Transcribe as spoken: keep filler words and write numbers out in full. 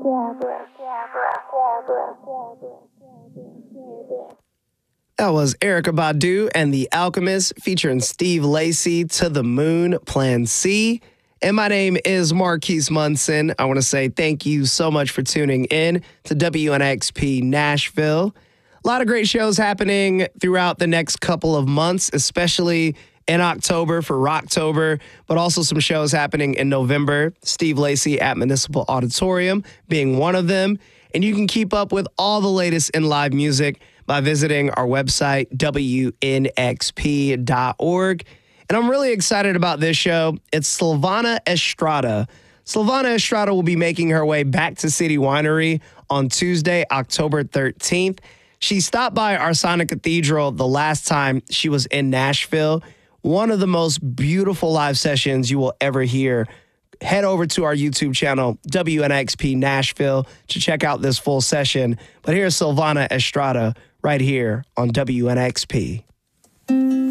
That was Erykah Badu and The Alchemist featuring Steve Lacy, To the Moon, Plan C. And my name is Marquise Munson. I want to say thank you so much for tuning in to W N X P Nashville. A lot of great shows happening throughout the next couple of months, especially in October for Rocktober, but also some shows happening in November. Steve Lacy at Municipal Auditorium being one of them. And you can keep up with all the latest in live music by visiting our website, W N X P dot org. And I'm really excited about this show. It's Silvana Estrada. Silvana Estrada will be making her way back to City Winery on Tuesday, October thirteenth. She stopped by Arsana Cathedral the last time she was in Nashville. One of the most beautiful live sessions you will ever hear. Head over to our YouTube channel, W N X P Nashville, to check out this full session. But here's Silvana Estrada right here on W N X P.